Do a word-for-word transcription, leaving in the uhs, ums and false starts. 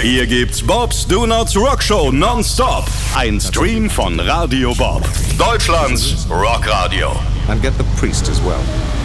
Hier gibt's Bob's Donuts Rockshow nonstop. Ein Stream von Radio Bob. Deutschlands Rockradio. And get the priest as well.